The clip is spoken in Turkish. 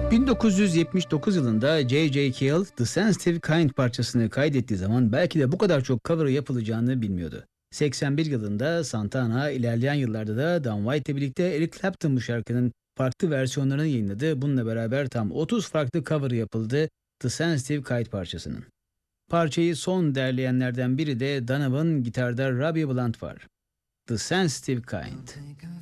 1979 yılında J.J. Cale, The Sensitive Kind parçasını kaydettiği zaman belki de bu kadar çok cover yapılacağını bilmiyordu. 81 yılında Santana, ilerleyen yıllarda da Don White'le birlikte Eric Clapton bu şarkının farklı versiyonlarını yayınladı. Bununla beraber tam 30 farklı cover yapıldı The Sensitive Kind parçasının. Parçayı son derleyenlerden biri de Donovan, gitarda Robbie Blunt var. The Sensitive Kind.